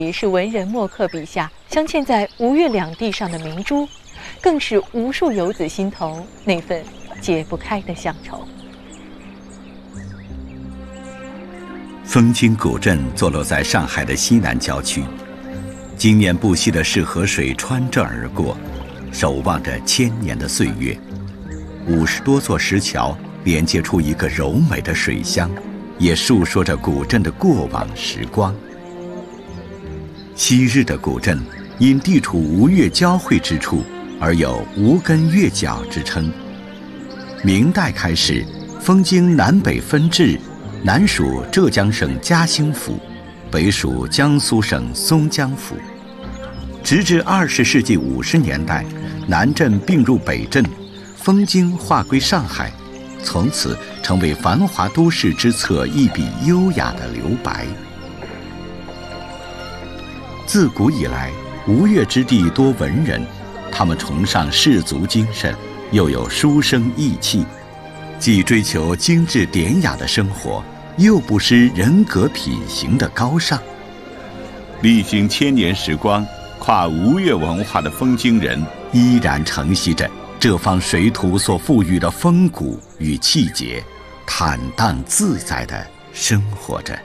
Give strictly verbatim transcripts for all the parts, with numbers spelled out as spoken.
也是文人墨客笔下镶嵌在吴越两地上的明珠，更是无数游子心头那份解不开的乡愁。 枫泾古镇坐落在上海的西南郊区，经年不息的市河水穿镇而过，守望着千年的岁月。五十多座石桥连接出一个柔美的水乡，也述说着古镇的过往时光。昔日的古镇因地处吴越交汇之处，而有吴根越角之称。明代开始，枫泾南北分治，南属浙江省嘉兴府，北属江苏省松江府。直至二十世纪五十年代，南镇并入北镇，枫泾划归上海，从此成为繁华都市之侧一笔优雅的留白。自古以来，吴越之地多文人，他们崇尚士族精神，又有书生意气，既追求精致典雅的生活，又不失人格品行的高尚。历经千年时光，跨吴越文化的枫泾人依然承袭着这方水土所赋予的风骨与气节，坦荡自在地生活着。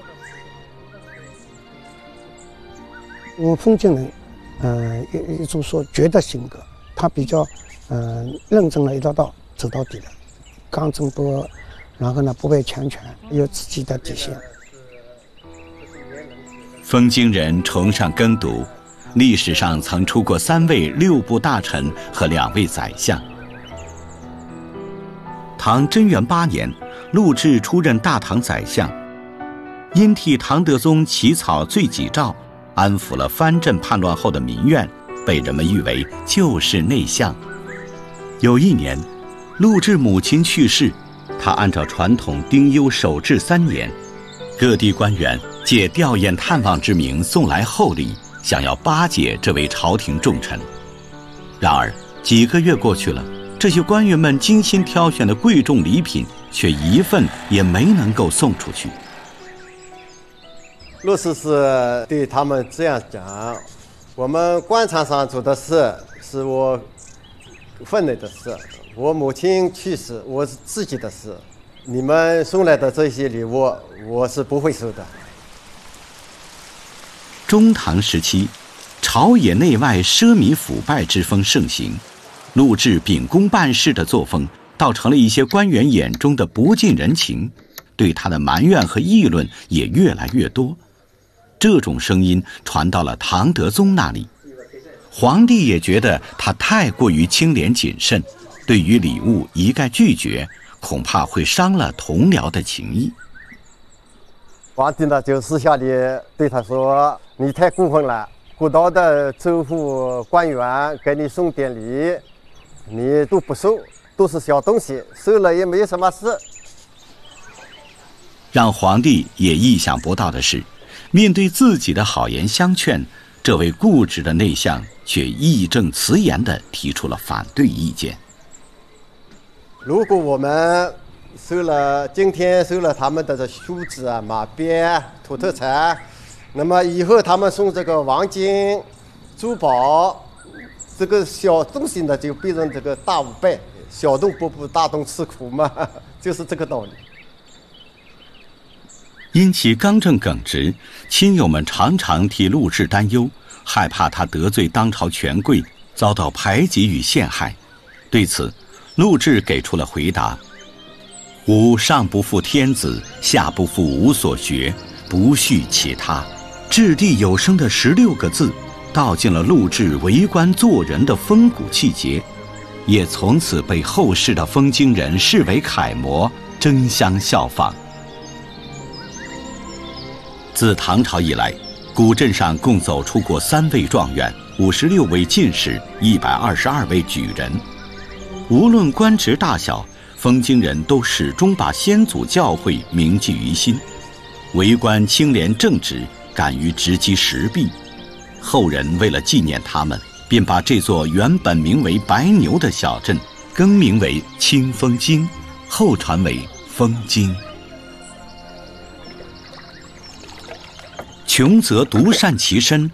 因为枫泾人，呃，一一种说绝的性格，他比较，呃，认真了一道道走到底的，刚正不阿，然后呢不畏强权，有自己的底线。 枫泾人崇尚耕读，历史上曾出过三位六部大臣和两位宰相。唐贞元八年，陆贽出任大唐宰相，因替唐德宗起草罪己诏，安抚了藩镇叛乱后的民怨，被人们誉为救世内相。有一年，陆贽母亲去世，他按照传统丁忧守制三年，各地官员借吊唁探望之名送来厚礼，想要巴结这位朝廷重臣。然而几个月过去了，这些官员们精心挑选的贵重礼品却一份也没能够送出去。 陆师是对他们这样讲：我们官场上做的事是我分内的事，我母亲去世我是自己的事，你们送来的这些礼物我是不会收的。 中唐时期，朝野内外奢靡腐败之风盛行，陆贽秉公办事的作风倒成了一些官员眼中的不近人情，对他的埋怨和议论也越来越多。这种声音传到了唐德宗那里，皇帝也觉得他太过于清廉谨慎，对于礼物一概拒绝，恐怕会伤了同僚的情谊。 皇帝呢就私下里对他说：你太过分了，古道的州府官员给你送点礼，你都不收，都是小东西，收了也没有什么事。 让皇帝也意想不到的是，面对自己的好言相劝，这位固执的内相却义正辞严地提出了反对意见。 如果我们收了今天收了他们的这梳子啊、马鞭、土特产，那么以后他们送这个黄金、珠宝，这个小东西呢就变成这个大五倍，小洞不补，大洞吃苦嘛，就是这个道理。 因其刚正耿直，亲友们常常替陆贽担忧，害怕他得罪当朝权贵，遭到排挤与陷害。对此，陆贽给出了回答：吾上不负天子，下不负吾所学，不恤其他。掷地有声的十六个字，道尽了陆贽为官做人的风骨气节，也从此被后世的枫泾人视为楷模，争相效仿。自唐朝以来，古镇上共走出过三位状元、五十六位进士、一百二十二位举人。无论官职大小，枫泾人都始终把先祖教诲铭记于心，为官清廉正直，敢于直击实弊。后人为了纪念他们，便把这座原本名为白牛的小镇更名为清枫泾，后传为枫泾。穷则独善其身，